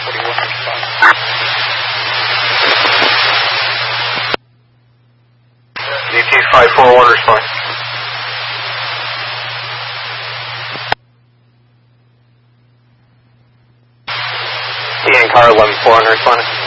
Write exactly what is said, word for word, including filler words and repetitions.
forty-one respond. D T five four one respond. Ian Car eleven four one responding.